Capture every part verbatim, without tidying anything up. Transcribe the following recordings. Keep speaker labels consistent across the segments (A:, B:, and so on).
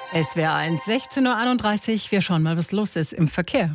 A: Es wäre eins, sechzehn Uhr einunddreißig. Wir schauen mal, was los ist im Verkehr.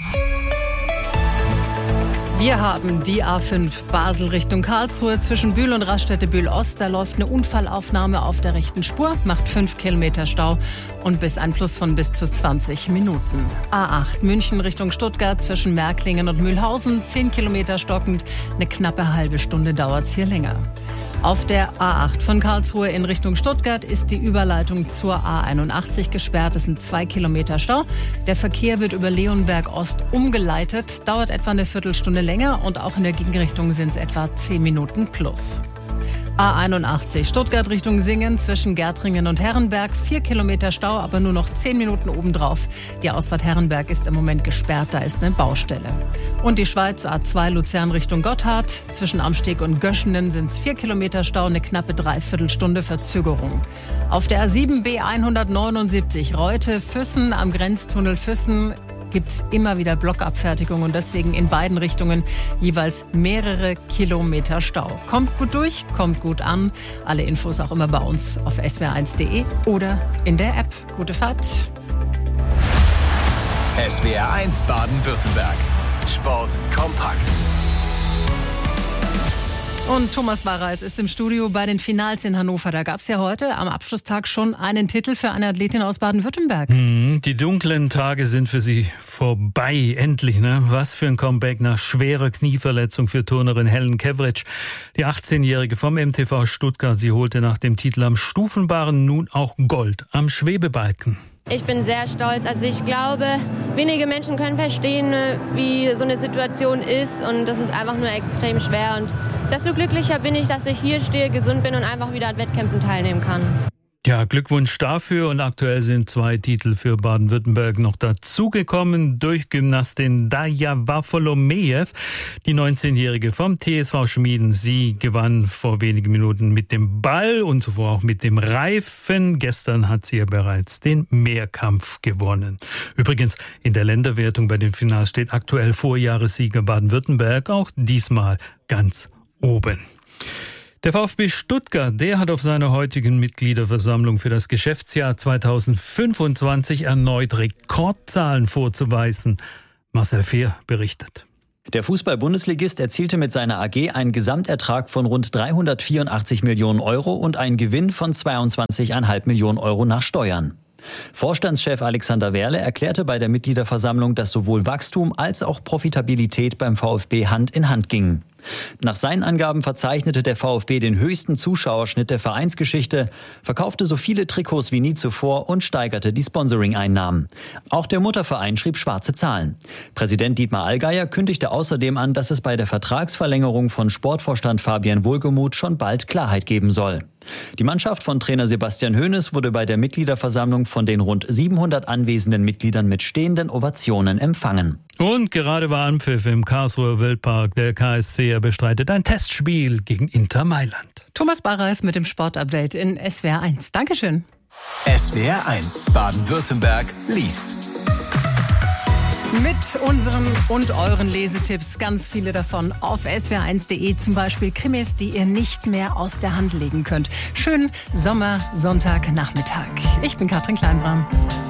A: Wir haben die A fünf Basel Richtung Karlsruhe zwischen Bühl und Raststätte Bühl-Ost. Da läuft eine Unfallaufnahme auf der rechten Spur, macht fünf Kilometer Stau und bis ein Plus von bis zu zwanzig Minuten. A acht München Richtung Stuttgart zwischen Märklingen und Mühlhausen, zehn Kilometer stockend. Eine knappe halbe Stunde dauert es hier länger. Auf der A acht von Karlsruhe in Richtung Stuttgart ist die Überleitung zur A einundachtzig gesperrt. Es sind zwei Kilometer Stau. Der Verkehr wird über Leonberg Ost umgeleitet. Dauert etwa eine Viertelstunde länger und auch in der Gegenrichtung sind es etwa zehn Minuten plus. A einundachtzig Stuttgart Richtung Singen zwischen Gärtringen und Herrenberg. Vier Kilometer Stau, aber nur noch zehn Minuten obendrauf. Die Ausfahrt Herrenberg ist im Moment gesperrt, da ist eine Baustelle. Und die Schweiz A zwei Luzern Richtung Gotthard. Zwischen Amsteg und Göschenen sind es vier Kilometer Stau, eine knappe Dreiviertelstunde Verzögerung. Auf der A sieben B hundertneunundsiebzig Reute-Füssen am Grenztunnel Füssen gibt es immer wieder Blockabfertigung und deswegen in beiden Richtungen jeweils mehrere Kilometer Stau. Kommt gut durch, kommt gut an. Alle Infos auch immer bei uns auf s w r eins punkt de oder in der App. Gute Fahrt.
B: S W R eins Baden-Württemberg. Sport kompakt.
A: Und Thomas Barreis ist im Studio bei den Finals in Hannover. Da gab es ja heute am Abschlusstag schon einen Titel für eine Athletin aus Baden-Württemberg.
C: Mm, die dunklen Tage sind für sie vorbei. Endlich, ne? Was für ein Comeback nach schwerer Knieverletzung für Turnerin Helen Kevritsch. Die achtzehnjährige vom M T V Stuttgart. Sie holte nach dem Titel am Stufenbarren nun auch Gold am Schwebebalken.
D: Ich bin sehr stolz. Also ich glaube, wenige Menschen können verstehen, wie so eine Situation ist. Und das ist einfach nur extrem schwer. Und desto glücklicher bin ich, dass ich hier stehe, gesund bin und einfach wieder an Wettkämpfen teilnehmen kann.
C: Ja, Glückwunsch dafür. Und aktuell sind zwei Titel für Baden-Württemberg noch dazugekommen durch Gymnastin Daja Wafolomejew, die neunzehnjährige vom T S V Schmieden. Sie gewann vor wenigen Minuten mit dem Ball und zuvor auch mit dem Reifen. Gestern hat sie ja bereits den Mehrkampf gewonnen. Übrigens, in der Länderwertung bei den Finals steht aktuell Vorjahressieger Baden-Württemberg auch diesmal ganz oben. Der VfB Stuttgart, der hat auf seiner heutigen Mitgliederversammlung für das Geschäftsjahr zweitausendfünfundzwanzig erneut Rekordzahlen vorzuweisen. Marcel Fehr berichtet.
E: Der Fußball-Bundesligist erzielte mit seiner A G einen Gesamtertrag von rund dreihundertvierundachtzig Millionen Euro und einen Gewinn von zweiundzwanzig Komma fünf Millionen Euro nach Steuern. Vorstandschef Alexander Werle erklärte bei der Mitgliederversammlung, dass sowohl Wachstum als auch Profitabilität beim VfB Hand in Hand gingen. Nach seinen Angaben verzeichnete der VfB den höchsten Zuschauerschnitt der Vereinsgeschichte, verkaufte so viele Trikots wie nie zuvor und steigerte die Sponsoring-Einnahmen. Auch der Mutterverein schrieb schwarze Zahlen. Präsident Dietmar Allgeier kündigte außerdem an, dass es bei der Vertragsverlängerung von Sportvorstand Fabian Wohlgemuth schon bald Klarheit geben soll. Die Mannschaft von Trainer Sebastian Hoeneß wurde bei der Mitgliederversammlung von den rund siebenhundert anwesenden Mitgliedern mit stehenden Ovationen empfangen.
C: Und gerade war Anpfiff im Karlsruher Wildpark. Der K S C bestreitet ein Testspiel gegen Inter Mailand.
A: Thomas Barreis mit dem Sportupdate in S W R eins. Dankeschön.
B: S W R eins Baden-Württemberg liest.
A: Mit unseren und euren Lesetipps, ganz viele davon auf s w r eins punkt de, zum Beispiel Krimis, die ihr nicht mehr aus der Hand legen könnt. Schönen Sommer-Sonntagnachmittag. Ich bin Katrin Kleinbram.